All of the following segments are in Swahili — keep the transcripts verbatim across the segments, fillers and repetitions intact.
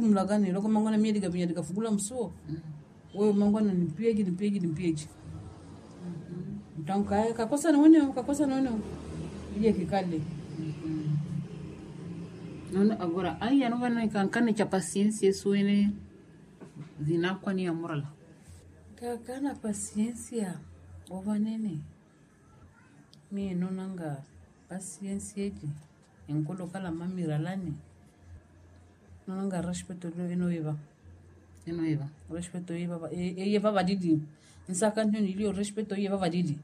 kumlagani loko mangona mie diga binya diga fugula mso wewe mangona ni P H D ni P H D ni P H D mtanka kakosa na wone kakosa na wone ile kikale nona agora ai ano vana kankane cha paciência suene zinakwa ni amorala kakana paciência ovanene mie nonanga paciência eji enkolo kala mamiralani nonanga respeto lo enoiva enoiva respeto iva e iva vadidi nsaka ntoni ilio respeto iva vadidi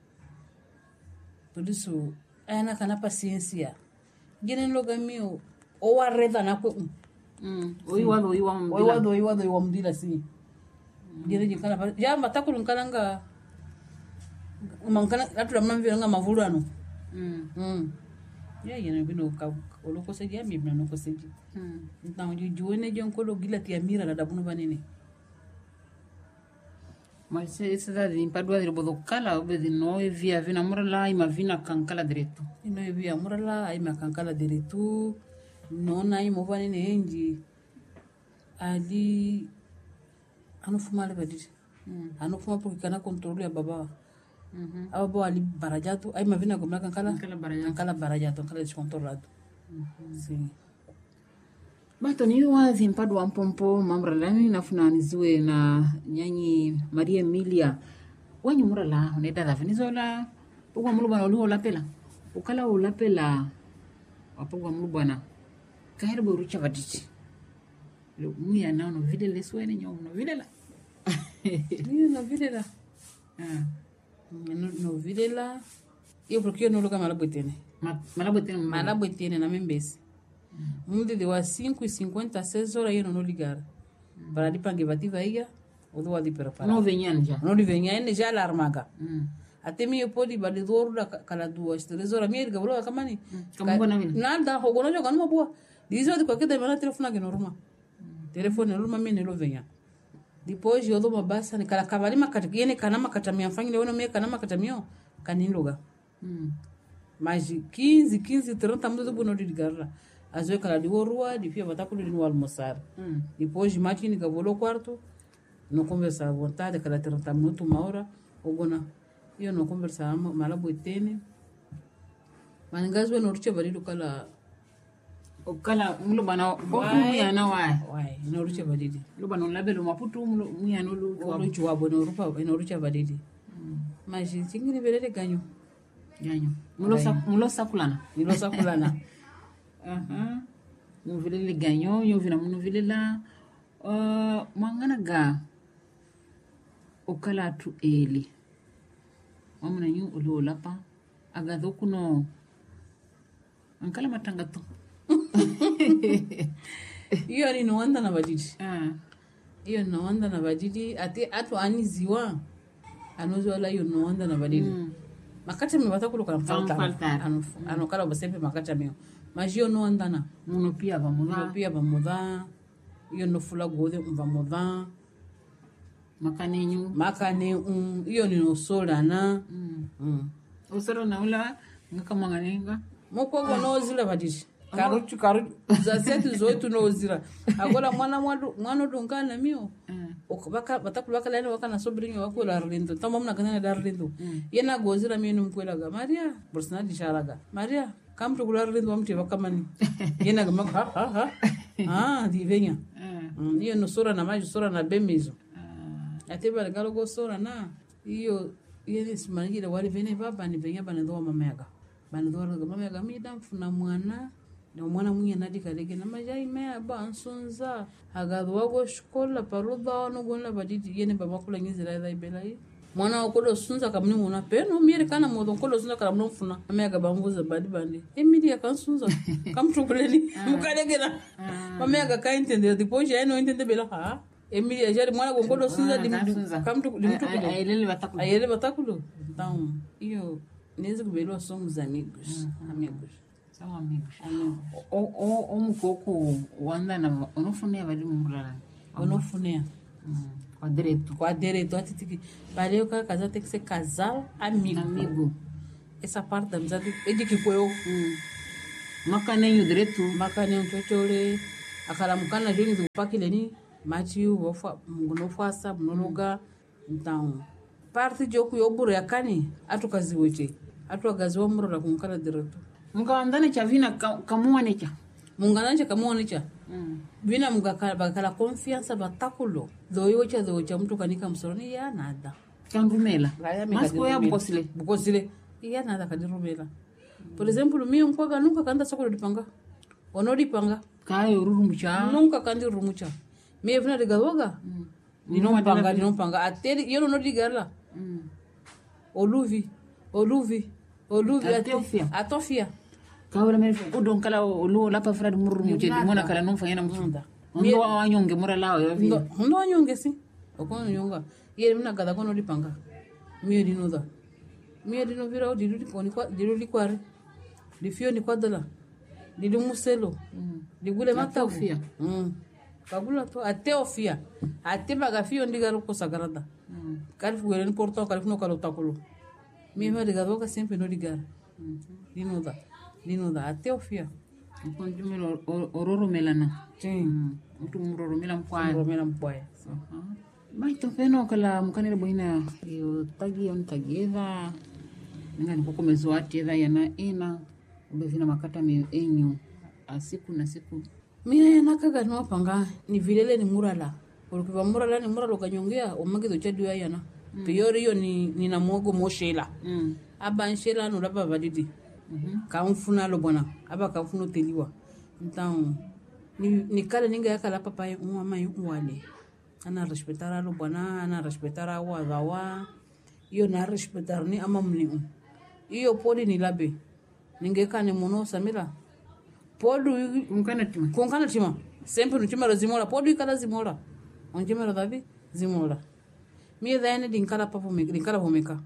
por isso ana kana paciência genen loga mio o warreda na ko mm oi wado oi wam oi wado oi wado oi wam dila si genen jikana ya matakulu nkalanga mankana atula mamvi nga mavulano mm mm ya yena bino ka oloko se ya mibna no ko seji mm ntawo juone jon ko lo gila ti amira la dabunu banene mas essa da impadua de bodokala obedi no via vina morala ima vina kankala direto ino via morala ima kankala direto nona imo banene enji ali anufuma le badi mm anufuma porque kana controle ya baba mhm abo ali barajato ai mavina gomla kankala kankala barajato kankala barajato kankala descontrolado sim bato ni wazi impadua mpompo mamralani nafunaniziwe na nyanyi Maria Emilia wanyi murala uneda la Venezuela pugwa mulubana oluo lapela ukala ulapela wapugwa mulubana kahera borucha vaditi lo muya nano videle swene nyomo no videla ni no videla ah no, no videla io porque io non lo chiamo la bottene mala botene ma la bottene na membesi mundo de was cinco e cinquenta e seis horas io non ho ligare para di pange vativa ia o do di per no venyan ja non li venyan già l'armaga mm ate mi po di bali dor da kala duas três horas mi ga bro kamani kamu gona min nada ho gono joga no boa dizo di qualquer da mana telefone que normal telefone normal mi ne lo venha depois eu dou uma bassa ne kala kavali makata yene kana makata mi afanye le wono mi kana makata mio kaninloga mm mais quinze, quinze, trinta minutos do de garra às vezes kala di rua di fia batakulo di no almoçar mm depois de máquina que volou quarto não conversa à vontade kala trinta minutos uma hora ou gona eu não conversa malabo etene mangazo no riche balido kala ukala mulubana botu muya na wa wai no riche badidi lubana labelo maputu muya no lu o riche wa bono rupa no riche badidi mas tingiri belele ganyo ganyo mulo sa mulo sakulana nilo sakulana aha mu vilele ganyo yo vina mu vilela uh mangana ga ukala tu eli mamuna nyu ulo lapa aga dokuno ankala matangato iyo ni no anda na badidi ah iyo no anda na badidi ati atu aniziwa anozo la iyo no anda na badidi mm. makata me batakulo kana falta ano ano kala basembe makata me mas iyo no anda na muno pia ba muda no pia ba muda iyo no fula gode umva muda makanenyu makane um iyo ni no sola na mm mm usoro na ula ngakamanganenga moko gono zila badidi karutu karutu dezessete dezoito no zira agora mwana mwana mwana dungana mio okubaka batakubaka lene wakana sobrinho wako la rindo tamo mna kana da rindo yena gozira mino mkwela ga Maria bursna di sharaga Maria kam to kula rindo amte wakamani yena ga mak ha ha ha ah di venha iyo no sora na mais sora na bemezo até para galo go sora na iyo yene simangira wali vene baba ni venha bana ndo mamega bana ndo ga mamega mida mfuna mwana na mwana mwenye nadi kalege na majai mea ba ansonza agado wago shkola paruda no gonna badidi yene baba kula ngizi la dai belai mwana okolo sunza kamni mona peno mire kana modo okolo sunza kana mfuna mea ga bambuza badi bandi emidi ya kansunza kamtubuleni mukalege na mea ga ka entender depois já não entender bela ha emidi ya jari mwana okolo sunza di kamtu limtu ayele batakulo ayele batakulo então iyo nezi kubelo somos amigos amigos são amigos o o o mukoko wanda na onofunea bali murala onofunea kwa direito kwa direito atitiki valeu que casal tem que ser casal amigo amigo essa parte da amizade é de que foi eu makanenyo direito makanenyo chochole akala mukana joni do pakile ni matiu wofa munguno fasa munologa então parte joku yoburu yakani atukaziweche atuagaziwa murala kumkala direto mukawandane cha vina kamuane cha mungananje kamuane cha mm. Vina mugakala bakala confiança batakulo doyo cha doyo cha mtu kanika msoroni ya nada kanrumela masko ya bukosile bukosile ya nada kadirumela por exemplo mimi mkoga nunca kanda sokolo dipanga onodi panga kayo rurumucha nunca kandi rurumucha mimi vina digawoga mm. Dinompanga dinompanga ateri yero no digala mm. Oluvi oluvi oluvi atofia atofia kawala mimi udon kala olu la pa frad murumuche mona kala non fanyana mutunda ndo wanyonge mura lao yo ndo ndo wanyonge si okono nyonga yere mina gada kono dipanga mimi dinoda mimi dino vira didu diponi kwa didu likwari difio ni kwa dola didu muselo mm. Digule matofia mm. Kabula to ateofia ateba gafio ndigalo ko sagrada mm. Kalifu wele porto kalifu no kalo takolo mimi digalo ka sempre no digar mm. Dinoda dinoda ateofia konjumelo ororo melana sim mtu mroro mela mkwaya mroro mela mkwaya so ha mai to feno kala mkanele boina yo tagi on tagieva ngani ko komezo ateva yana ina ubevina makata me enyo asiku na siku mimi nakaga no panga ni vilele ni murala ukiva murala ni murala ukanyongea umagizo chadu yana mm. Piori yo ni nina muogo moshela mm. Aba nshela no laba validi mhm kamfuna lo bona aba kamfuno teliwa então ni ni kala ninga yakala papa umwa mai umwale ana respetara lo bona ana respetara wa gawa yo na respetar ni ama mlimu iyo podi ni labe ninge kane mono samira podu unkana tima kunkana tima sempre no tima zimola podu kala zimola on tima davi zimola mi daene din kala papo me din kala homeka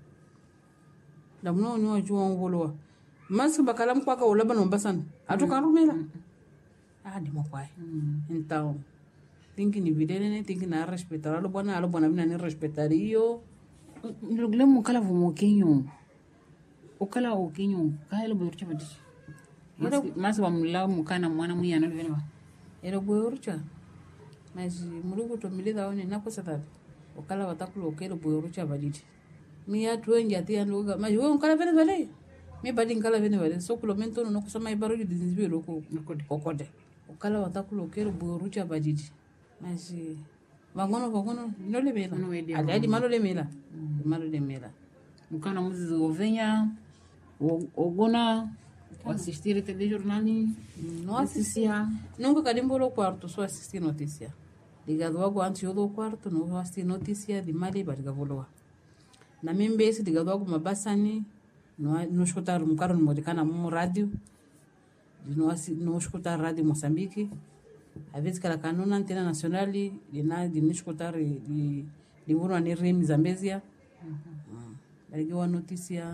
damno nyo juwa ngolwa mas bakala mkwaka ulaba no basan atuka rumela ah di mokwai então tinki ni videle ne tinki na respetar lo bona lo bona bina ni respetar iyo ndugle mu kala vomo kenyo o kala o kenyo kala bo urcha badi mas wamla mukana mwana muyana venwa ero boyorcha mas murugo to milida one nakosata okala watakulo okelo boyorcha baditi mi atu enja tia ndoga mas wo kala vene vale mi badi kala vene vale so kulo mento no kusoma ibaro di dinzbi loko kokode okala watakulo okelo boyorcha baditi mas vangono vangono no le mela adi malo le mela malo le mela mukana muzi ovenya ogona assistir a telejornal não assistia nunca cadimbo lo quarto só assistir notícia ligado logo antes eu do quarto não assistir notícia de mali barga voloa na membese ligado logo mabasani não não escutar um carro no modicana um rádio de não não escutar rádio Moçambique às vezes aquela canona antena nacional de na de não escutar de de muro na remi Zambésia barga uma notícia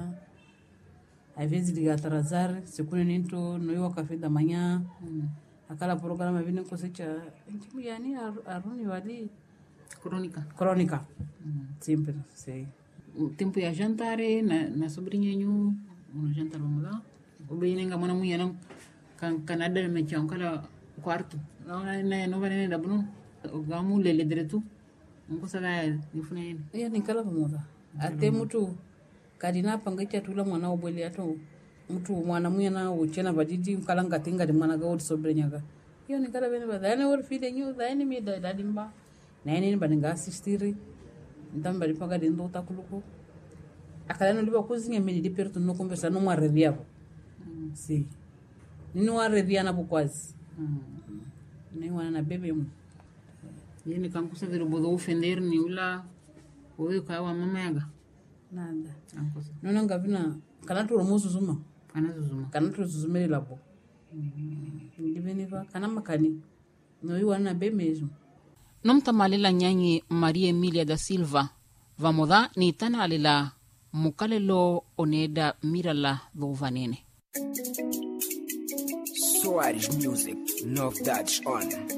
às vezes liga atrasar se kuna nento no yo café da manhã mm. Aquela programa vindo cosecha tipo yani aruni wali crônica crônica mm. Sempre sei o tempo ya jantare na na sobrinha nyu no jantar vamos lá o bem nga mona munha não kan Canada me chão kala quarto não na não vai nem da bruno o gamu lele direto não consegue ni funa ele ya ni kala vamos lá até muito kadina pangacha tula mwana obwele ato mtu mwana mwana uchena badidi kalanga tinga de mwana gaudi sobrenyaga iyo ni kala bene bada na wor fide nyu da ni mi da dadimba na ni baninga assistiri ndamba lipaga de ndo takuluko akala no liba kuzinga meni de perto no conversa no marrevia mm. Si ni no arrevia na bukwazi mm. Ni wana na bebe mu yeni kan kusavira bodo ofender ni ula oyo kawa mama yaga nada nona ngavina kana turo muzuzuma kana zuzuma kana turo zuzumele labo ndiveniva kana makani no iwana be mesmo nomtamalela nyanyi Maria Emilia da Silva vamoda ni tana alila mukalelo oneda mirala do vanene Soares Music Novidades On